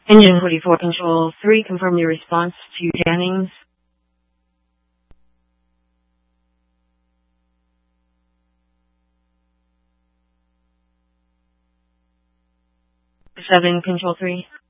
Engine 44, Control 3, confirm your response to Jennings. 7, Control 3.